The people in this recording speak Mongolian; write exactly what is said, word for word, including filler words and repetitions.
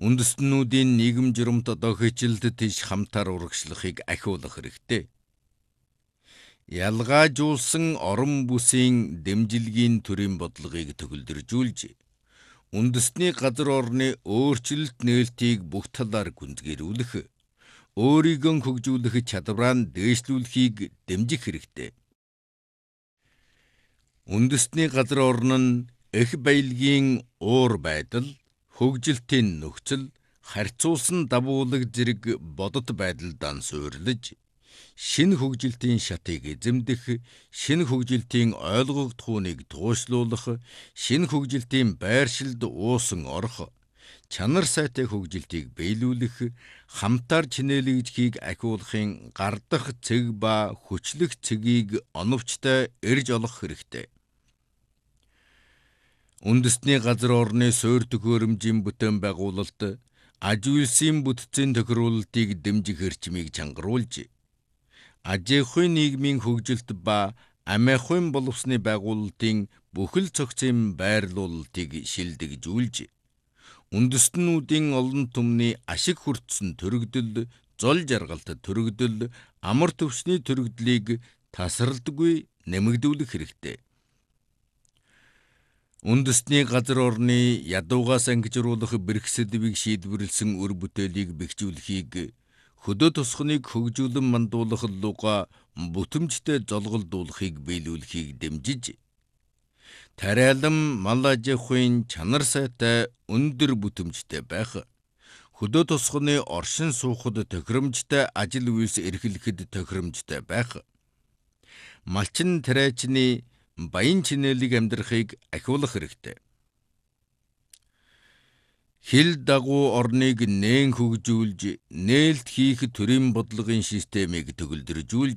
Үндэстнүүдийн нийгэм журамт одоо хичээлд тийш хамтаар урагшлахыг ахиулах хэрэгтэй. Ялгаажуулсан орон бүсийн дэмжилгийн төрийн бодлогыг төгөлдржүүлж, үндэсний газар орны өөрчлөлт нээлтийг бүх талаар гүнзгийрүүлэх, өөрийгөө хөгжүүлэх чадвараа дээшлүүлэхийг дэмжих хэрэгтэй. Үндэсний газар орн нь эх баялагын уур байдал, хөгжилтийн нөхцөл, харьцуулсан дагуулаг зэрэг бодит байдалдаа суурилж, шинэ хөгжилтийн шатыг эзэмдэх, шинэ хөгжилтийн ойлгогдохууныг туушлуулах, шинэ хөгжилтийн байршилд уусан орох, чанар сайтай хөгжилтийг биелүүлэх, хамтаар чинээлэгдэхийг ахиулахын гардах цэг ба хүчлэх цэгийг оновчтой эрж олох хэрэгтэй. Үндэсний газар орны суурь төхөөрөмжийн бүтээн байгуулалт, аж үйлсийн бүтцийн тохируулалтыг дэмжих эрчмийг чангаруулж, аж ахуйн нийгмийн хөгжилт ба амиа ахуйн боловсны байгуулалтын бүхэл цогцын байрлуулалтыг шилдэгжүүлж, үндэстнүүдийн олон түмний ашиг хүртсэн төрөгдөл, зол жаргалт төрөгдөл, амар төвчний төрөгдлийг тасралтгүй нэмэгдүүлэх хэрэгтэй. Үндэсний газар орны ядуугаас ангижруулах бэрх сэдвийг шийдвэрлсэн үр бүтээлийг бэхжүүлэхийг хөдөө тосгоныг хөгжүүлэн мандуулах луга бүтэмжтэй золголдуулахыг биелүүлэхийг дэмжиж, тариалан мал аж ахуйн чанар сайтай өндөр бүтэмжтэй байх, хөдөө тосгоны оршин суухад тохиромжтой ажил үйлс эрхлэхэд тохиромжтой байх, малчин тариачны баян чинээлийг амьдрахыг ахиулах хэрэгтэй. Хил дагуу орныг нээн хөгжүүлж, нээлт хийх төрийн бодлогын системийг төгөлдржүүлж,